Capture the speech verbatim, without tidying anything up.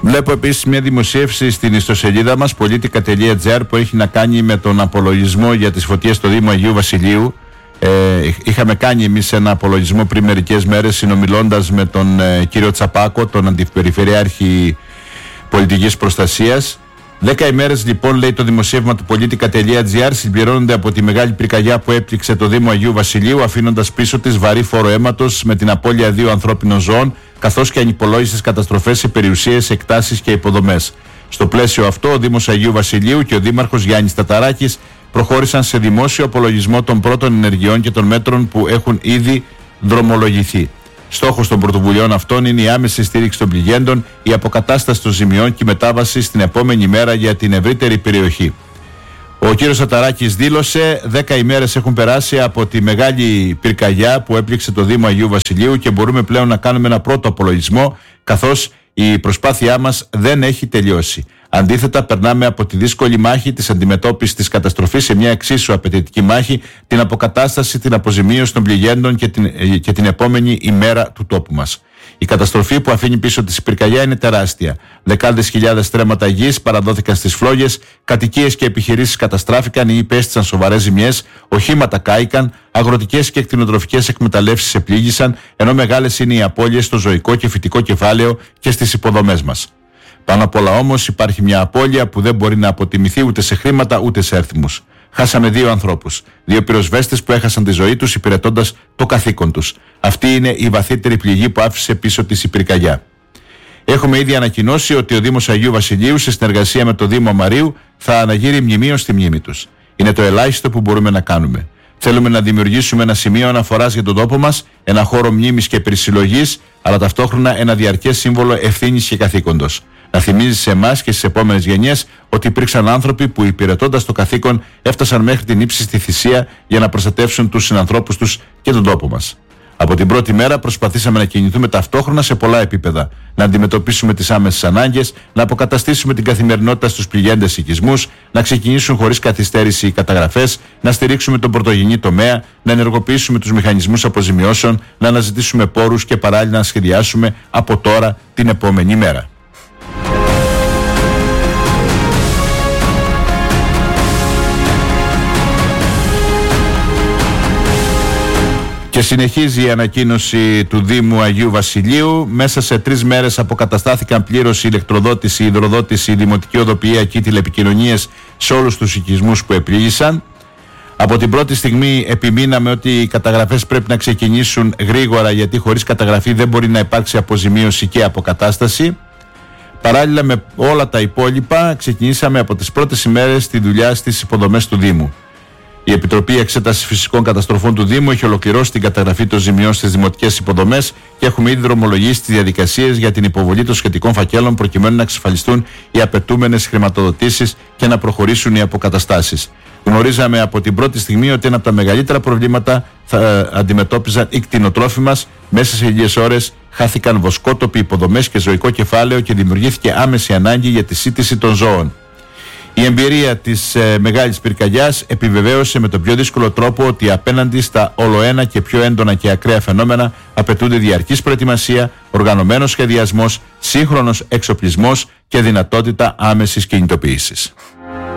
Βλέπω επίσης μια δημοσίευση στην ιστοσελίδα μας politica τελεία gr που έχει να κάνει με τον απολογισμό για τις φωτιές στο Δήμο Αγίου Βασιλείου. Ε, είχαμε κάνει εμείς ένα απολογισμό πριν μερικές μέρες συνομιλώντας με τον ε, κύριο Τσαπάκο, τον Αντιπεριφερειάρχη Πολιτικής Προστασίας. Δέκα ημέρες λοιπόν, λέει το δημοσίευμα του politica τελεία gr, συμπληρώνονται από τη μεγάλη πυρκαγιά που έπληξε το Δήμο Αγίου Βασιλείου, αφήνοντας πίσω της βαρύ φόρο αίματος με την απώλεια δύο ανθρώπινων ζώων, καθώς και ανυπολόγιστες καταστροφές σε περιουσίες, εκτάσεις και υποδομές. Στο πλαίσιο αυτό, ο Δήμος Αγίου Βασιλείου και ο Δήμαρχος Γιάννης Ταταράκης προχώρησαν σε δημόσιο απολογισμό των πρώτων ενεργειών και των μέτρων που έχουν ήδη δρομολογηθεί. Στόχος των πρωτοβουλειών αυτών είναι η άμεση στήριξη των πληγέντων, η αποκατάσταση των ζημιών και η μετάβαση στην επόμενη μέρα για την ευρύτερη περιοχή. Ο κύριος Ταταράκης δήλωσε: δέκα ημέρες έχουν περάσει από τη μεγάλη πυρκαγιά που έπληξε το Δήμο Αγίου Βασιλείου και μπορούμε πλέον να κάνουμε ένα πρώτο απολογισμό, καθώς η προσπάθειά μας δεν έχει τελειώσει. Αντίθετα, περνάμε από τη δύσκολη μάχη της αντιμετώπισης της καταστροφής σε μια εξίσου απαιτητική μάχη, την αποκατάσταση, την αποζημίωση των πληγέντων και την, και την επόμενη ημέρα του τόπου μας. Η καταστροφή που αφήνει πίσω της η πυρκαγιά είναι τεράστια. Δεκάδες χιλιάδες στρέμματα γης παραδόθηκαν στις φλόγες, κατοικίες και επιχειρήσεις καταστράφηκαν ή υπέστησαν σοβαρές ζημιές, οχήματα κάηκαν, αγροτικές και κτηνοτροφικές εκμεταλλεύσεις επλήγησαν, ενώ μεγάλες είναι οι απώλειες στο ζωικό και φυτικό κεφάλαιο και στις υποδομές μας. Πάνω απ' όλα όμως υπάρχει μια απώλεια που δεν μπορεί να αποτιμηθεί ούτε σε χρήματα ούτε σε έθιμους. Χάσαμε δύο ανθρώπους, δύο πυροσβέστες που έχασαν τη ζωή τους υπηρετώντας το καθήκον τους. Αυτή είναι η βαθύτερη πληγή που άφησε πίσω της η πυρκαγιά. Έχουμε ήδη ανακοινώσει ότι ο Δήμος Αγίου Βασιλείου, σε συνεργασία με το Δήμο Αμαρίου, θα αναγείρει μνημείο στη μνήμη τους. Είναι το ελάχιστο που μπορούμε να κάνουμε. Θέλουμε να δημιουργήσουμε ένα σημείο αναφοράς για τον τόπο μας, ένα χώρο μνήμης και περισυλλογής, αλλά ταυτόχρονα ένα διαρκές σύμβολο ευθύνης και καθήκοντος. Να θυμίζει σε εμάς και στις επόμενες γενιές ότι υπήρξαν άνθρωποι που υπηρετώντας το καθήκον έφτασαν μέχρι την ύψιστη θυσία για να προστατεύσουν τους συνανθρώπους τους και τον τόπο μας. Από την πρώτη μέρα προσπαθήσαμε να κινηθούμε ταυτόχρονα σε πολλά επίπεδα. Να αντιμετωπίσουμε τις άμεσες ανάγκες, να αποκαταστήσουμε την καθημερινότητα στους πληγέντες οικισμούς, να ξεκινήσουν χωρίς καθυστέρηση οι καταγραφές, να στηρίξουμε τον πρωτογενή τομέα, να ενεργοποιήσουμε τους μηχανισμούς αποζημιώσεων, να αναζητήσουμε πόρους και παράλληλα να σχεδιάσουμε από τώρα την επόμενη μέρα. Και συνεχίζει η ανακοίνωση του Δήμου Αγίου Βασιλείου. Μέσα σε τρεις μέρες αποκαταστάθηκαν πλήρως η ηλεκτροδότηση, η υδροδότηση, η δημοτική οδοποιία και οι τηλεπικοινωνίες σε όλους τους οικισμούς που επλήγησαν. Από την πρώτη στιγμή επιμείναμε ότι οι καταγραφές πρέπει να ξεκινήσουν γρήγορα, γιατί χωρίς καταγραφή δεν μπορεί να υπάρξει αποζημίωση και αποκατάσταση. Παράλληλα με όλα τα υπόλοιπα, ξεκινήσαμε από τις πρώτες ημέρες τη δουλειά στις υποδομές του Δήμου. Η Επιτροπή Εξέτασης Φυσικών Καταστροφών του Δήμου έχει ολοκληρώσει την καταγραφή των ζημιών στις δημοτικές υποδομές και έχουμε ήδη δρομολογήσει τις διαδικασίες για την υποβολή των σχετικών φακέλων, προκειμένου να εξασφαλιστούν οι απαιτούμενες χρηματοδοτήσεις και να προχωρήσουν οι αποκαταστάσεις. Γνωρίζαμε από την πρώτη στιγμή ότι ένα από τα μεγαλύτερα προβλήματα θα αντιμετώπιζαν οι κτηνοτρόφοι μας. Μέσα σε λίγες ώρες χάθηκαν βοσκότοποι, υποδομές και ζωικό κεφάλαιο και δημιουργήθηκε άμεση ανάγκη για τη σύντηση των ζώων. Η εμπειρία της ε, μεγάλης πυρκαγιάς επιβεβαίωσε με τον πιο δύσκολο τρόπο ότι απέναντι στα ολοένα και πιο έντονα και ακραία φαινόμενα απαιτούνται διαρκής προετοιμασία, οργανωμένος σχεδιασμός, σύγχρονος εξοπλισμός και δυνατότητα άμεσης κινητοποίησης.